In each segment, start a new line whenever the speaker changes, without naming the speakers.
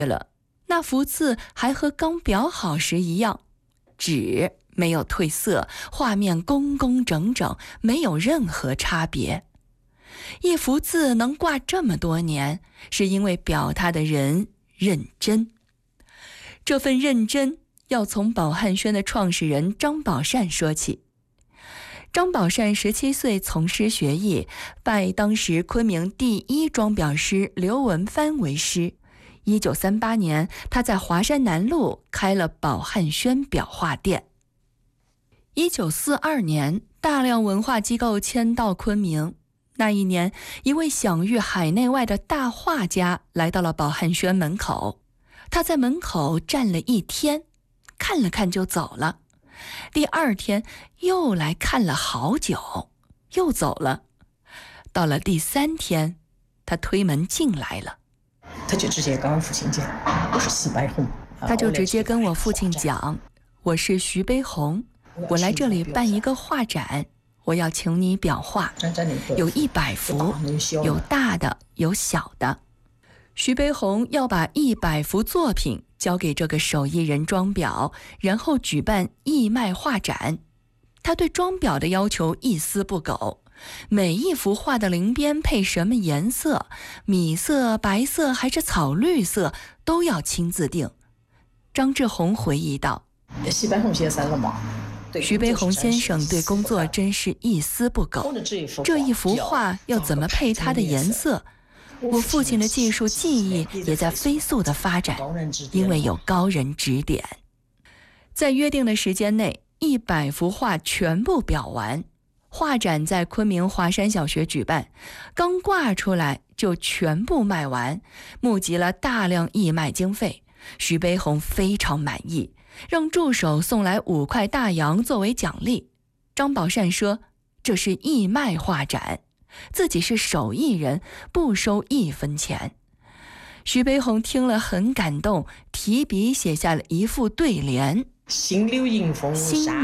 了，那幅字还和刚裱好时一样，纸没有褪色，画面工工整整，没有任何差别。一幅字能挂这么多年，是因为裱它的人认真。这份认真要从宝汉轩的创始人张宝善说起。张宝善17岁从师学艺，拜当时昆明第一装裱师刘文藩为师。1938年，他在华山南路开了宝汉轩裱画店。1942年，大量文化机构迁到昆明。那一年，一位享誉海内外的大画家来到了宝汉轩门口。他在门口站了一天，看了看就走了。第二天又来看了好久，又走了。到了第3天，他推门进来了。
他就直接跟我父亲讲，我是徐悲鸿。
他就直接跟我父亲讲，我是徐悲鸿，我来这里办一个画展，我要请你裱画，有100幅，有大的有小的。徐悲鸿要把100幅作品交给这个手艺人装裱，然后举办义卖画展。他对装裱的要求一丝不苟，每一幅画的鳞边配什么颜色，米色、白色还是草绿色，都要亲自定。张志宏回忆道，
徐悲鸿先生了嘛？
徐悲鸿先生对工作真是一丝不苟。这一幅画要怎么配它的颜色？我父亲的技术技艺也在飞速的发展，因为有高人指点。在约定的时间内，100幅画全部裱完。画展在昆明华山小学举办，刚挂出来就全部卖完，募集了大量义卖经费。徐悲鸿非常满意，让助手送来5块大洋作为奖励。张宝善说，这是义卖画展，自己是手艺人，不收1分钱。徐悲鸿听了很感动，提笔写下了一副对联：
新柳迎风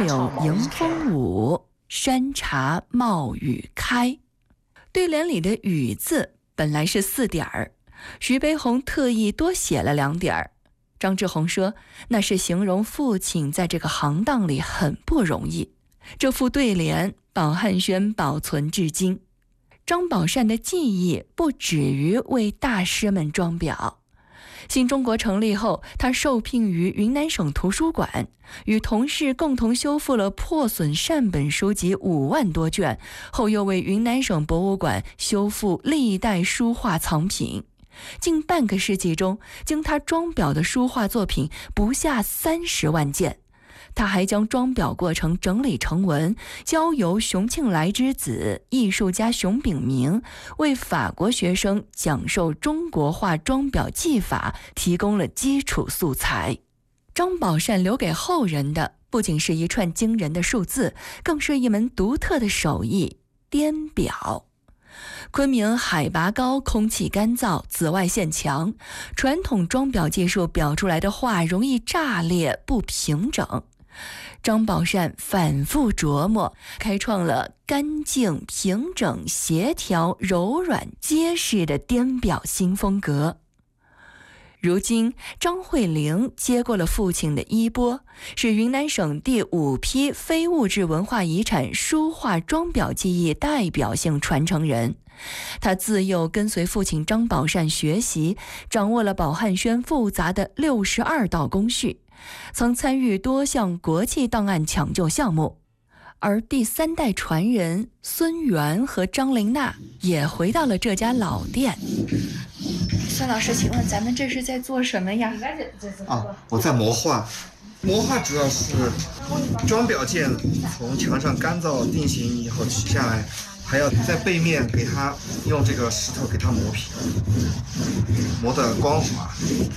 舞，山茶冒雨开。对联里的雨字本来是4点儿，徐悲鸿特意多写了2点儿。张志宏说，那是形容父亲在这个行当里很不容易。这副对联宝汉轩保存至今。张宝善的技艺不止于为大师们装裱。新中国成立后，他受聘于云南省图书馆，与同事共同修复了破损善本书籍5万多卷，后又为云南省博物馆修复历代书画藏品。近半个世纪中，经他装裱的书画作品不下30万件。他还将装裱过程整理成文，交由熊庆来之子艺术家熊秉明为法国学生讲授中国画装裱技法提供了基础素材。张宝善留给后人的不仅是一串惊人的数字，更是一门独特的手艺——颠裱。昆明海拔高，空气干燥，紫外线强，传统装裱技术裱出来的画容易炸裂不平整。张宝善反复琢磨，开创了干净、平整、协调、柔软、结实的颠裱新风格。如今，张慧玲接过了父亲的衣钵，是云南省第5批非物质文化遗产书画装裱技艺代表性传承人。他自幼跟随父亲张宝善学习，掌握了宝汉轩复杂的62道工序，曾参与多项国际档案抢救项目。而第3代传人孙元和张玲娜也回到了这家老店。孙老师，请问咱们这是在做什么呀？
我在磨画。磨画主要是装裱件从墙上干燥定型以后取下来，还要在背面给它用这个石头给它磨平，磨得光滑。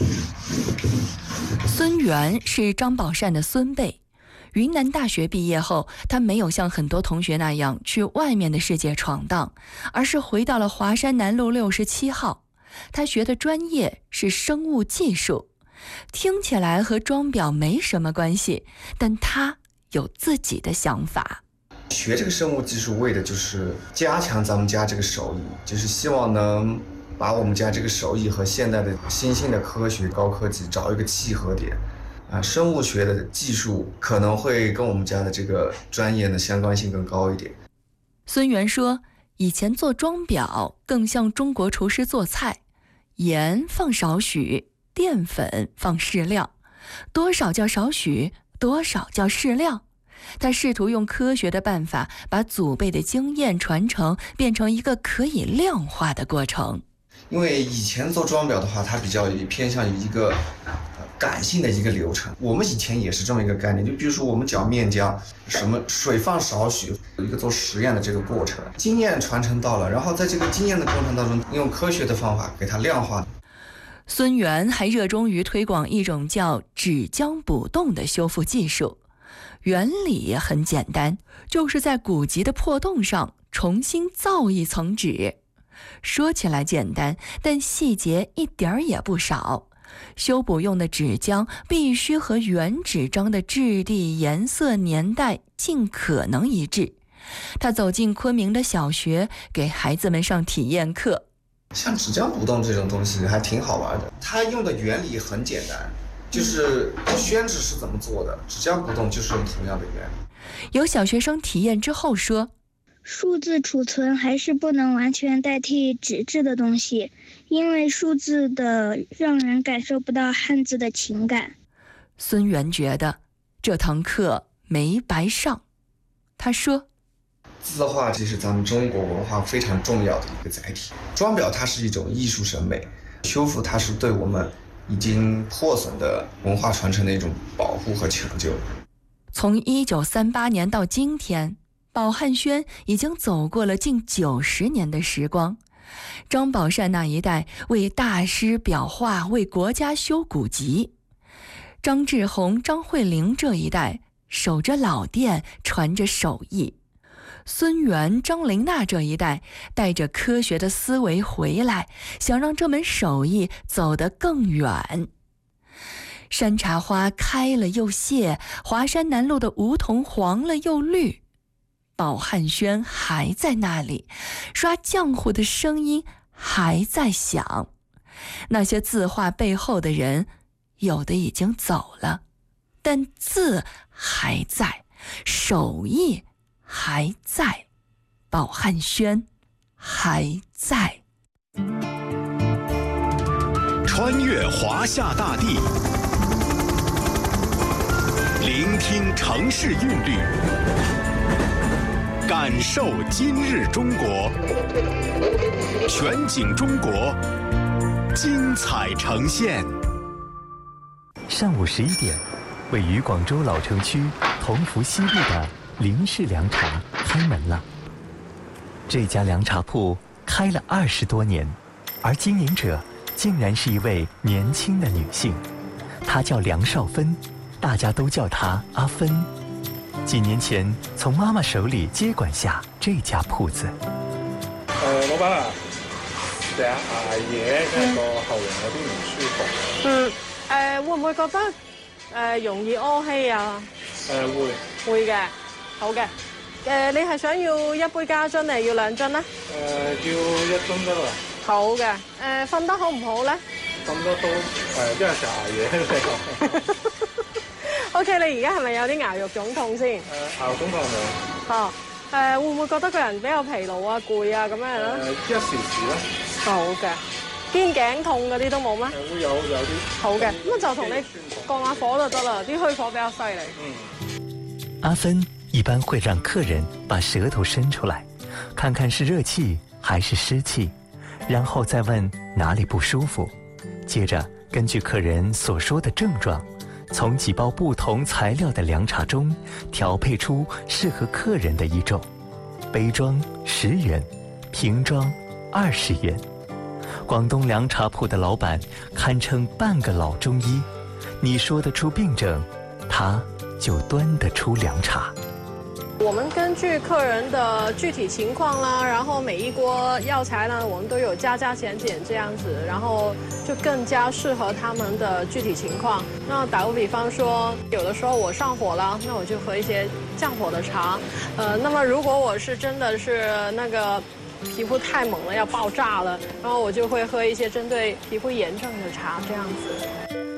孙元是张宝善的孙辈。云南大学毕业后，他没有像很多同学那样去外面的世界闯荡，而是回到了华山南路67号。他学的专业是生物技术，听起来和装裱没什么关系，但他有自己的想法。
学这个生物技术为的就是加强咱们家这个手艺，就是希望能把我们家这个手艺和现代的新兴的科学高科技找一个契合点。生物学的技术可能会跟我们家的这个专业的相关性更高一点。
孙源说，以前做装裱更像中国厨师做菜，盐放少许，淀粉放适量，多少叫少许，多少叫适量。他试图用科学的办法把祖辈的经验传承变成一个可以量化的过程。
因为以前做装裱的话，它比较偏向于一个感性的一个流程。我们以前也是这么一个概念，就比如说我们搅面浆，什么水放少许，有一个做实验的这个过程，经验传承到了，然后在这个经验的过程当中，用科学的方法给它量化。
孙源还热衷于推广一种叫纸浆补洞的修复技术，原理很简单，就是在古籍的破洞上重新造一层纸。说起来简单，但细节一点儿也不少。修补用的纸浆必须和原纸张的质地、颜色、年代尽可能一致。他走进昆明的小学，给孩子们上体验课。
像纸浆补洞这种东西还挺好玩的，它用的原理很简单，就是宣纸是怎么做的，纸浆补洞就是用同样的原理。
有小学生体验之后说，
数字储存还是不能完全代替纸质的东西，因为数字的让人感受不到汉字的情感。
孙源觉得这堂课没白上。他说，
字画这是咱们中国文化非常重要的一个载体，装裱它是一种艺术审美，修复它是对我们已经破损的文化传承的一种保护和抢救。
从1938年到今天，宝汉轩已经走过了近90年的时光。张宝善那一代为大师裱画，为国家修古籍；张志宏、张惠玲这一代守着老店，传着手艺；孙源、张玲娜这一代带着科学的思维回来，想让这门手艺走得更远。山茶花开了又谢，华山南路的梧桐黄了又绿，宝汉轩还在那里，刷浆糊的声音还在响。那些字画背后的人，有的已经走了，但字还在，手艺还在，宝汉轩还在。
穿越华夏大地，聆听城市韵律，感受今日中国，全景中国，精彩呈现。
上午11点，位于广州老城区同福西路的林氏凉茶开门了。这家凉茶铺开了20多年，而经营者竟然是一位年轻的女性，她叫梁少芬，大家都叫她阿芬。几年前从妈妈手里接管下这家铺子。
老闆啊，成日捱夜，跟住個後陽有啲唔舒服。
會唔會覺得容易屙稀啊？會嘅，好嘅。你係想要一杯加樽定係要2樽咧？
要1樽得啦。
好嘅。瞓得好唔好咧？
瞓得都因為成日捱夜呢個。
OK， 你而家係咪有啲牙肉腫痛先？
牙肉腫痛冇。
哦。會唔會覺得個人比較疲勞啊、攰啊咁樣咧？
一時時啦。
好嘅。肩頸痛嗰啲都冇咩？
會有啲。
好嘅，咁就同你降下火就得啦，啲虛火比較犀利。
阿芬一般會讓客人把舌頭伸出來，看看是熱氣還是濕氣，然後再問哪裡不舒服，接着根據客人所說的症狀，從幾包不同材料的涼茶中調配出適合客人的一種。杯裝10元，瓶裝20元。廣東涼茶鋪的老闆堪稱半個老中醫，你說得出病症，他就端得出涼茶。
我們根據客人的具體情況啦，然後每一鍋藥材呢，我們都有加加減減這樣子，然後就更加適合他們的具體情況。那打個比方說，有的時候我上火了，那我就喝一些降火的茶。那麼如果我是真的是那個皮肤太猛了要爆炸了，然后我就会喝一些针对皮肤炎症的茶这样子。